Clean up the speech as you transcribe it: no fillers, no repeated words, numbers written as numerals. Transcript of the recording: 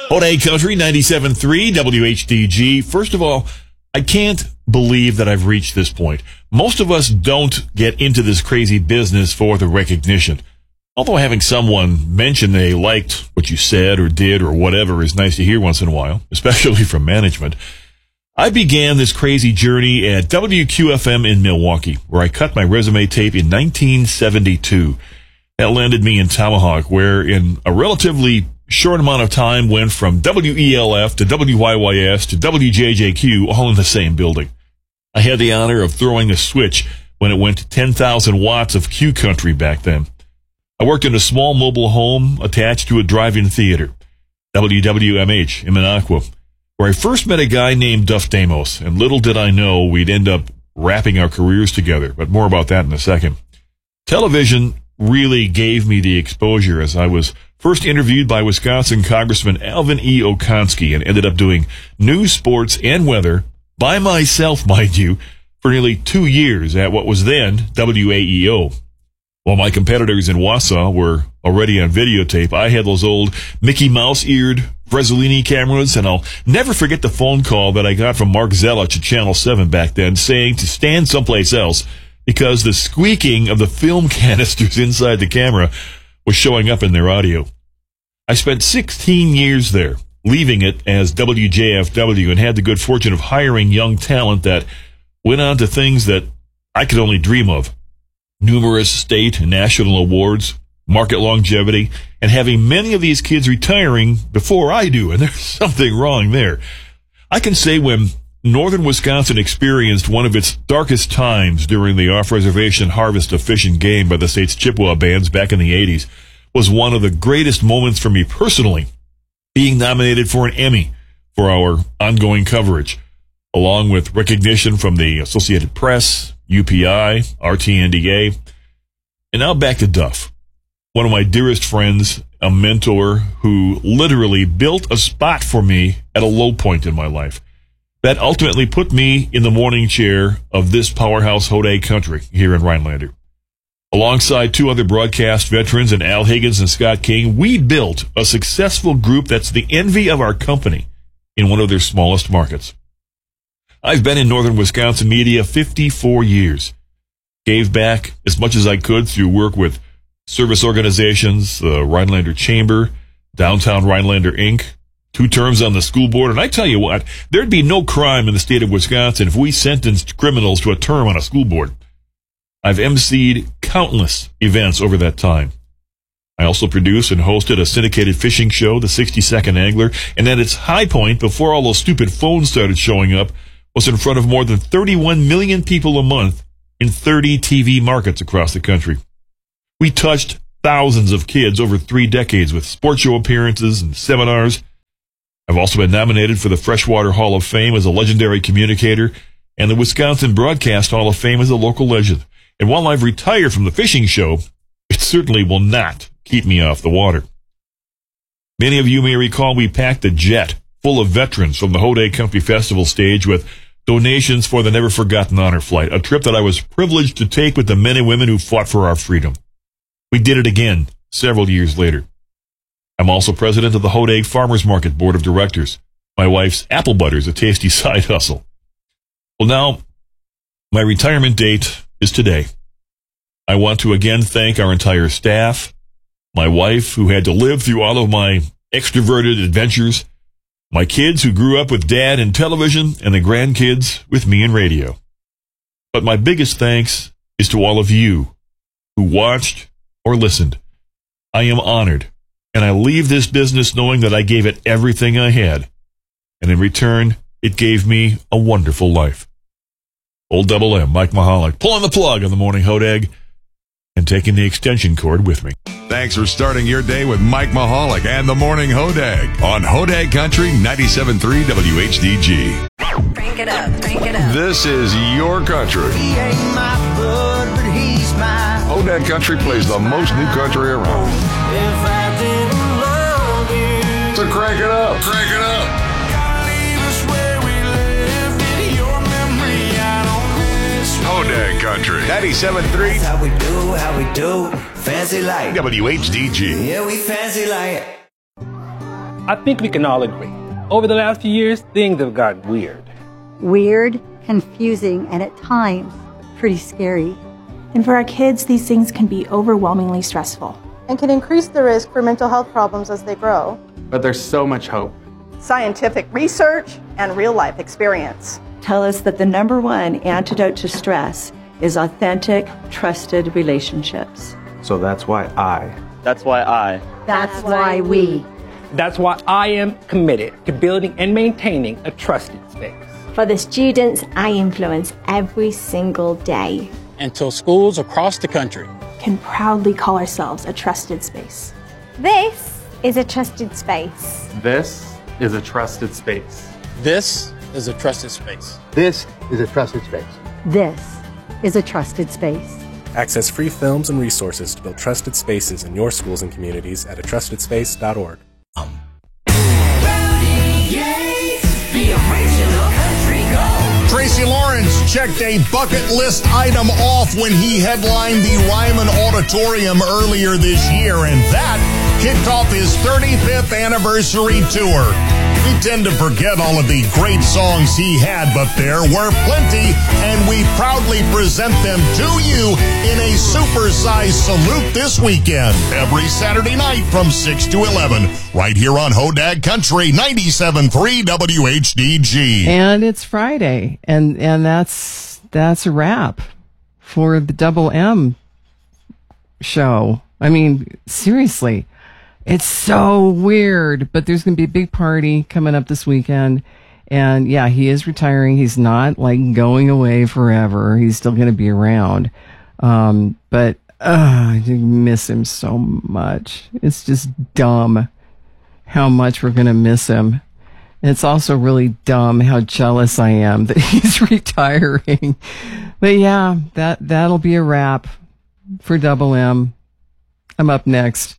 Hoday Country 97.3 WHDG. First of all, I can't believe that I've reached this point. Most of us don't get into this crazy business for the recognition. Although having someone mention they liked what you said or did or whatever is nice to hear once in a while, especially from management. I began this crazy journey at WQFM in Milwaukee, where I cut my resume tape in 1972. That landed me in Tomahawk, where in a relatively short amount of time went from WELF to WYYS to WJJQ all in the same building. I had the honor of throwing a switch when it went to 10,000 watts of Q Country back then. I worked in a small mobile home attached to a drive-in theater, WWMH in Minocqua, where I first met a guy named Duff Damos, and little did I know we'd end up wrapping our careers together, but more about that in a second. Television really gave me the exposure as I was first interviewed by Wisconsin Congressman Alvin E. Okonski and ended up doing news, sports, and weather by myself, mind you, for nearly 2 years at what was then WAEO. While my competitors in Wausau were already on videotape, I had those old Mickey Mouse-eared Bresolini cameras, and I'll never forget the phone call that I got from Mark Zelich at Channel 7 back then saying to stand someplace else because the squeaking of the film canisters inside the camera was showing up in their audio. I spent 16 years there, leaving it as WJFW, and had the good fortune of hiring young talent that went on to things that I could only dream of. Numerous state and national awards, market longevity, and having many of these kids retiring before I do, and there's something wrong there. I can say when northern Wisconsin experienced one of its darkest times during the off-reservation harvest of fish and game by the state's Chippewa bands back in the 80s was one of the greatest moments for me personally, being nominated for an Emmy for our ongoing coverage, along with recognition from the Associated Press, UPI, RTNDA. And now back to Duff, one of my dearest friends, a mentor who literally built a spot for me at a low point in my life that ultimately put me in the morning chair of this powerhouse Hoday Country here in Rhinelander. Alongside two other broadcast veterans and Al Higgins and Scott King, we built a successful group that's the envy of our company in one of their smallest markets. I've been in northern Wisconsin media 54 years. Gave back as much as I could through work with service organizations, the Rhinelander Chamber, Downtown Rhinelander Inc., 2 terms on the school board, and I tell you what, there'd be no crime in the state of Wisconsin if we sentenced criminals to a term on a school board. I've emceed countless events over that time. I also produced and hosted a syndicated fishing show, The 60-Second Angler, and at its high point, before all those stupid phones started showing up, was in front of more than 31 million people a month in 30 TV markets across the country. We touched thousands of kids over 3 decades with sports show appearances and seminars. I've also been nominated for the Freshwater Hall of Fame as a legendary communicator and the Wisconsin Broadcast Hall of Fame as a local legend. And while I've retired from the fishing show, it certainly will not keep me off the water. Many of you may recall we packed a jet full of veterans from the Hoday Country Festival stage with donations for the Never Forgotten Honor Flight, a trip that I was privileged to take with the men and women who fought for our freedom. We did it again several years later. I'm also president of the Hoday Farmers Market Board of Directors. My wife's apple butter is a tasty side hustle. Well, now, my retirement date is today. I want to again thank our entire staff, my wife who had to live through all of my extroverted adventures, my kids who grew up with Dad in television, and the grandkids with me in radio. But my biggest thanks is to all of you who watched or listened. I am honored, and I leave this business knowing that I gave it everything I had, and in return, it gave me a wonderful life. Old Double M, Mike Mahalik, pulling the plug on the Morning Hodag and taking the extension cord with me. Thanks for starting your day with Mike Mahalik and the Morning Hodag on Hoday Country 97.3 WHDG. Crank it up, crank it up. This is your country. He ain't my blood, but he's mine. Hoday Country plays the most new country around. If I didn't love you, So crank it up. Crank it up. gotta leave us where we left it. Your memory, I don't miss. Hoday Country 97.3 How we do, fancy like. WHDG. Yeah, we fancy like. I think we can all agree. Over the last few years, things have gotten weird. Weird, confusing, and at times, pretty scary. And for our kids, these things can be overwhelmingly stressful. And can increase the risk for mental health problems as they grow. But there's so much hope. Scientific research and real-life experience tell us that the number one antidote to stress is authentic, trusted relationships. So that's why I. That's why I. That's why we. That's why I am committed to building and maintaining a trusted space. For the students I influence every single day. Until schools across the country can proudly call ourselves a trusted space. This is a trusted space. This is a trusted space. This is a trusted space. This is a trusted space. This is a trusted space. Access free films and resources to build trusted spaces in your schools and communities at atrustedSpace.org. Tracy Lawrence checked a bucket list item off when he headlined the Ryman Auditorium earlier this year, and that kicked off his 35th anniversary tour. We tend to forget all of the great songs he had, but there were plenty, and we proudly present them to you in a supersized salute this weekend, every Saturday night from 6 to 11, right here on Hodag Country 97.3 WHDG. And it's Friday, and that's a wrap for the Double M show. I mean, seriously. It's so weird, but there's going to be a big party coming up this weekend. And yeah, he is retiring. He's not like going away forever. He's still going to be around. But I miss him so much. It's just dumb how much we're going to miss him. And it's also really dumb how jealous I am that he's retiring. But yeah, that'll be a wrap for Double M. I'm up next.